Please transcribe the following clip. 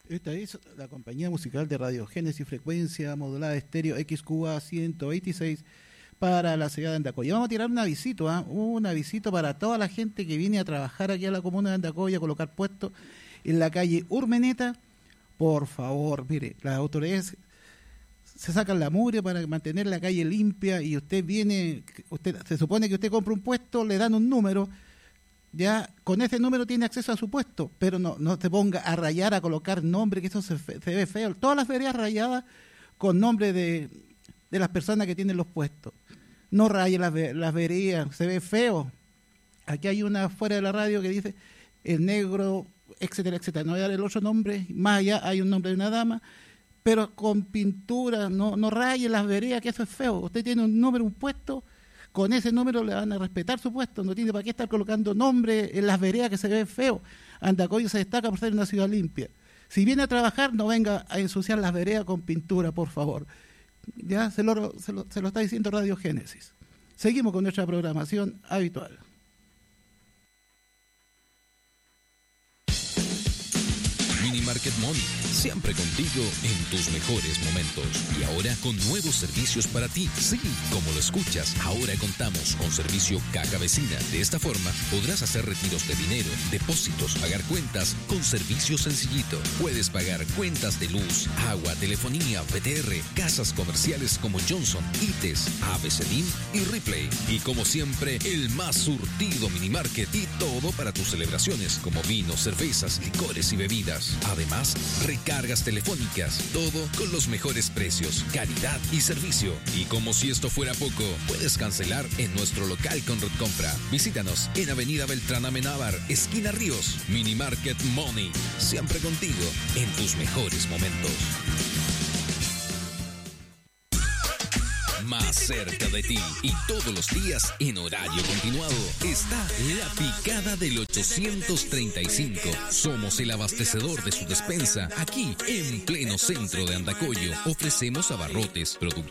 Esta es la compañía musical de Radio Génesis, frecuencia modulada estéreo XQA 126 para la ciudad de Andacoya. Vamos a tirar un avisito para toda la gente que viene a trabajar aquí a la comuna de Andacoya, a colocar puestos en la calle Urmeneta. Por favor, mire, las autoridades se sacan la mugre para mantener la calle limpia y usted se supone que usted compra un puesto, le dan un número. Ya con ese número tiene acceso a su puesto, pero no se ponga a rayar, a colocar nombre, que eso se ve feo. Todas las veredas rayadas con nombre de las personas que tienen los puestos. No raye las veredas, se ve feo. Aquí hay una fuera de la radio que dice el negro, etcétera, etcétera. No voy a dar el otro nombre, más allá hay un nombre de una dama, pero con pintura, no raye las veredas, que eso es feo. Usted tiene un número, un puesto. Con ese número le van a respetar su puesto, no tiene para qué estar colocando nombre en las veredas que se ve feo. Andacoya se destaca por ser una ciudad limpia. Si viene a trabajar, no venga a ensuciar las veredas con pintura, por favor. Ya se lo está diciendo Radio Génesis. Seguimos con nuestra programación habitual. Minimarket Money, siempre contigo en tus mejores momentos. Y ahora con nuevos servicios para ti. Sí, como lo escuchas, ahora contamos con servicio Caja Vecina. De esta forma, podrás hacer retiros de dinero, depósitos, pagar cuentas con servicio sencillito. Puedes pagar cuentas de luz, agua, telefonía, PTR, casas comerciales como Johnson, ITES, ABCDIM y Ripley. Y como siempre, el más surtido Minimarket y todo para tus celebraciones como vinos, cervezas, licores y bebidas. Además, recargas telefónicas, todo con los mejores precios, calidad y servicio. Y como si esto fuera poco, puedes cancelar en nuestro local con Compra. Visítanos en Avenida Beltrán Amenábar, esquina Ríos. Minimarket Money, siempre contigo en tus mejores momentos. Más cerca de ti y todos los días en horario continuado está La Picada del 835. Somos el abastecedor de su despensa aquí en pleno centro de Andacoyo. Ofrecemos abarrotes, productos